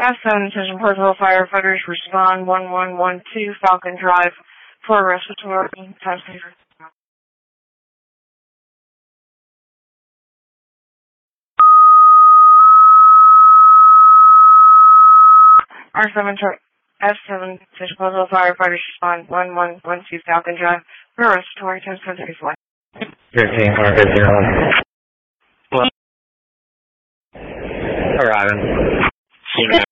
F7 Attention Portville firefighters respond 1112 Falcon Drive for respiratory testing. F7 Attention Portville firefighters respond 1112 Falcon Drive for respiratory testing. 15 car 15. Arriving.